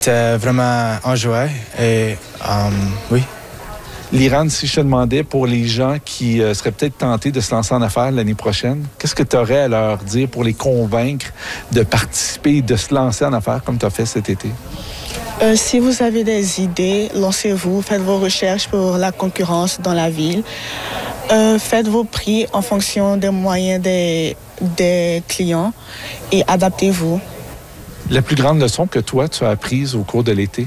C'était vraiment enjoyé et oui. Liran, si je te demandais pour les gens qui seraient peut-être tentés de se lancer en affaires l'année prochaine, qu'est-ce que tu aurais à leur dire pour les convaincre de participer, de se lancer en affaires comme tu as fait cet été? Si vous avez des idées, lancez-vous, faites vos recherches pour la concurrence dans la ville. Faites vos prix en fonction des moyens des clients et adaptez-vous. La plus grande leçon que toi, tu as apprise au cours de l'été?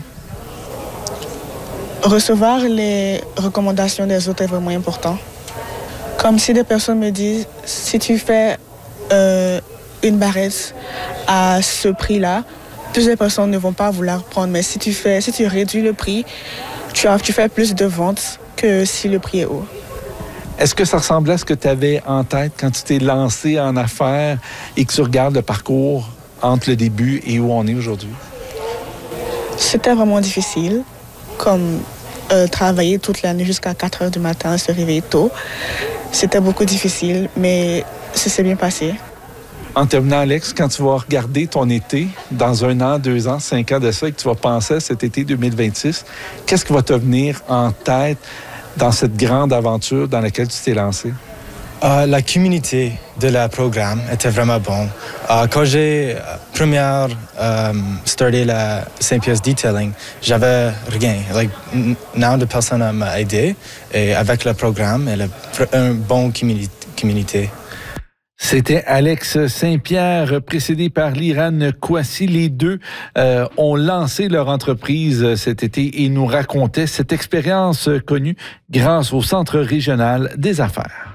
Recevoir les recommandations des autres est vraiment important. Comme si des personnes me disent, si tu fais une barrette à ce prix-là, plusieurs personnes ne vont pas vouloir prendre. Mais si tu réduis le prix, tu fais plus de ventes que si le prix est haut. Est-ce que ça ressemblait à ce que tu avais en tête quand tu t'es lancé en affaires et que tu regardes le parcours entre le début et où on est aujourd'hui? C'était vraiment difficile, comme travailler toute la nuit jusqu'à 4 heures du matin, se réveiller tôt. C'était beaucoup difficile, mais ça s'est bien passé. En terminant, Alex, quand tu vas regarder ton été, dans 1 an, 2 ans, 5 ans de ça, et que tu vas penser à cet été 2026, qu'est-ce qui va te venir en tête dans cette grande aventure dans laquelle tu t'es lancé? La communauté de le programme était vraiment bon. Quand j'ai première starté la Saint-Pierre Detailing, j'avais rien. Now de personnes m'ont aidé et avec le programme, elle a une bonne communauté. C'était Alex Saint-Pierre, précédé par Liran Kouassi. Les deux ont lancé leur entreprise cet été et nous racontaient cette expérience connue grâce au Centre régional des affaires.